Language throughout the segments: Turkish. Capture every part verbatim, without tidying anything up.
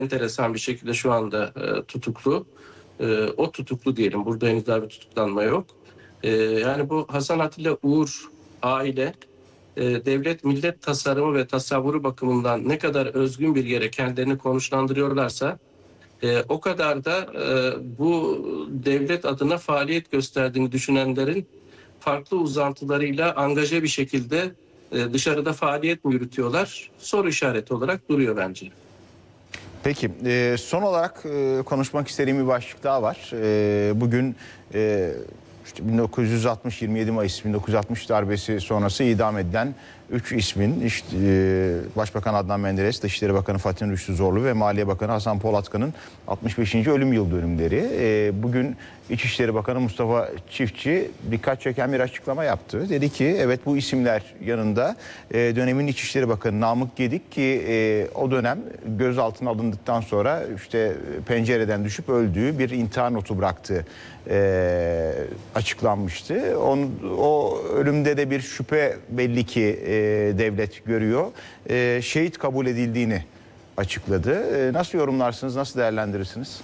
enteresan bir şekilde şu anda e, tutuklu. E, o tutuklu diyelim. Burada henüz daha bir tutuklanma yok. E, yani bu Hasan Atilla Uğur aile e, devlet millet tasarımı ve tasavvuru bakımından ne kadar özgün bir yere kendilerini konuşlandırıyorlarsa e, o kadar da e, bu devlet adına faaliyet gösterdiğini düşünenlerin farklı uzantılarıyla angaje bir şekilde e, dışarıda faaliyet mi yürütüyorlar? Soru işareti olarak duruyor bence. Peki e, son olarak e, konuşmak istediğim bir başlık daha var. E, bugün e, işte bin dokuz yüz altmış yirmi yedi Mayıs bin dokuz yüz altmış darbesi sonrası idam edilen üç ismin işte, e, Başbakan Adnan Menderes, Dışişleri Bakanı Fatih Rüştü Zorlu ve Maliye Bakanı Hasan Polatkan'ın altmış beşinci ölüm yıl dönümleri. E, bugün İçişleri Bakanı Mustafa Çiftçi dikkat çeken bir açıklama yaptı. Dedi ki evet bu isimler yanında e, dönemin İçişleri Bakanı Namık Gedik ki e, o dönem gözaltına alındıktan sonra işte pencereden düşüp öldüğü bir intihar notu bıraktığı e, açıklanmıştı. Onun, o ölümde de bir şüphe belli ki e, devlet görüyor. E, şehit kabul edildiğini açıkladı. E, nasıl yorumlarsınız, nasıl değerlendirirsiniz?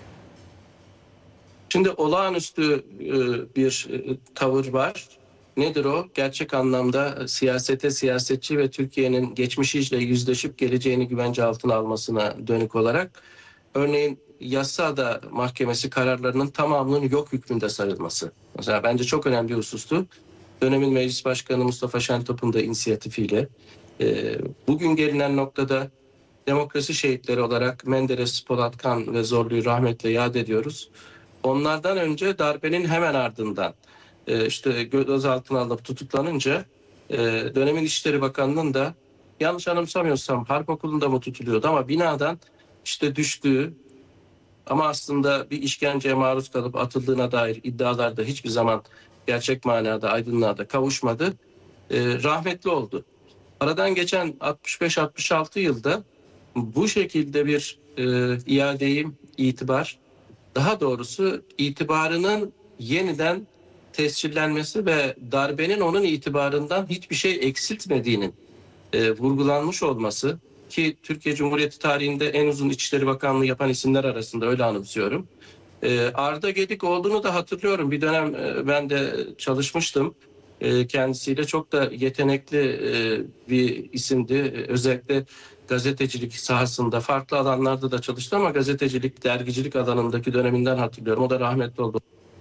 Şimdi olağanüstü bir tavır var. Nedir o? Gerçek anlamda siyasete, siyasetçi ve Türkiye'nin geçmişiyle yüzleşip geleceğini güvence altına almasına dönük olarak. Örneğin Yassıada Mahkemesi kararlarının tamamının yok hükmünde sayılması. Mesela bence çok önemli bir husustu. Dönemin Meclis Başkanı Mustafa Şentop'un da inisiyatifiyle. Bugün gelinen noktada demokrasi şehitleri olarak Menderes, Polatkan ve Zorlu'yu rahmetle yad ediyoruz. Onlardan önce darbenin hemen ardından işte gözaltına alınıp tutuklanınca dönemin İçişleri Bakanı'nın da yanlış anımsamıyorsam harp okulunda mı tutuluyordu ama binadan işte düştüğü ama aslında bir işkenceye maruz kalıp atıldığına dair iddialarda hiçbir zaman gerçek manada aydınlığa da kavuşmadı. Rahmetli oldu. Aradan geçen altmış beş altmış altı yılda bu şekilde bir iadeyi itibar, daha doğrusu itibarının yeniden tescillenmesi ve darbenin onun itibarından hiçbir şey eksiltmediğinin e, vurgulanmış olması ki Türkiye Cumhuriyeti tarihinde en uzun İçişleri Bakanlığı yapan isimler arasında öyle anımsıyorum. E, Arda Gedik olduğunu da hatırlıyorum. Bir dönem e, ben de çalışmıştım. E, kendisiyle çok da yetenekli e, bir isimdi. E, özellikle gazetecilik sahasında farklı alanlarda da çalıştı ama gazetecilik, dergicilik alanındaki döneminden hatırlıyorum. O da rahmetli oldu.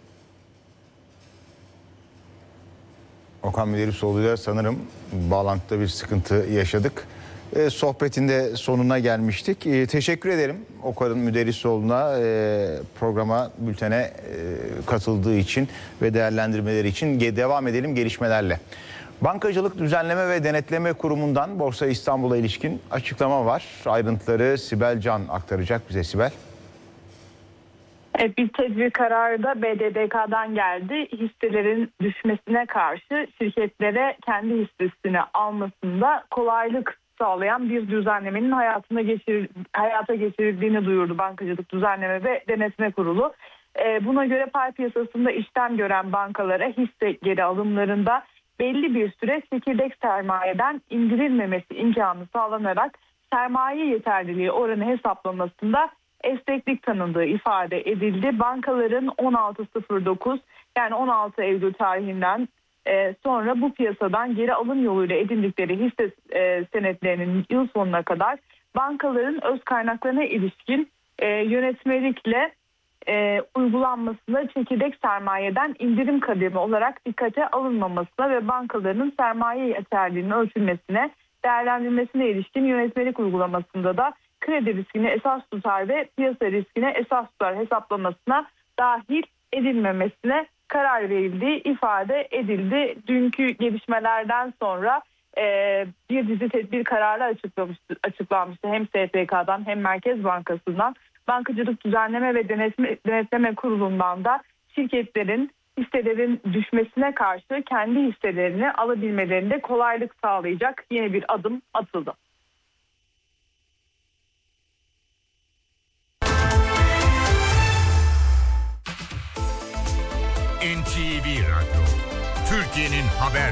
Okan Müderrisoğlu'yla sanırım bağlantıda bir sıkıntı yaşadık. E, sohbetinde sonuna gelmiştik. E, teşekkür ederim Okan Müderrisoğlu'na e, programa, bültene e, katıldığı için ve değerlendirmeleri için. Devam edelim gelişmelerle. Bankacılık Düzenleme ve Denetleme Kurumu'ndan Borsa İstanbul'a ilişkin açıklama var. Ayrıntıları Sibel Can aktaracak bize. Sibel. Evet, bir tedbir kararı da B D D K'dan geldi. Hisselerin düşmesine karşı şirketlere kendi hissesini almasında kolaylık sağlayan bir düzenlemenin hayatına geçir, hayata geçirildiğini duyurdu Bankacılık Düzenleme ve Denetleme Kurulu. Ee, buna göre pay piyasasında işlem gören bankalara hisse geri alımlarında belli bir süre çekirdek sermayeden indirilmemesi imkanı sağlanarak sermaye yeterliliği oranı hesaplamasında esneklik tanındığı ifade edildi. Bankaların on altı sıfır dokuz yani on altı Eylül tarihinden e, sonra bu piyasadan geri alım yoluyla edindikleri hisse e, senetlerinin yıl sonuna kadar bankaların öz kaynaklarına ilişkin e, yönetmelikle e, uygulanmasında çekirdek sermayeden indirim kademi olarak dikkate alınmamasına ve bankalarının sermaye yeterliliğinin ölçülmesine, değerlendirilmesine ilişkin yönetmelik uygulamasında da kredi riskini esas tutar ve piyasa riskine esas tutar hesaplamasına dahil edilmemesine karar verildiği ifade edildi. Dünkü gelişmelerden sonra e, bir dizi tedbir kararı açıklamıştı, açıklanmıştı. Hem S P K'dan hem Merkez Bankası'ndan, Bankacılık Düzenleme ve Denetleme, Denetleme Kurulu'ndan da şirketlerin hisselerin düşmesine karşı kendi hisselerini alabilmelerinde kolaylık sağlayacak yeni bir adım atıldı. N T V Radyo, Türkiye'nin haber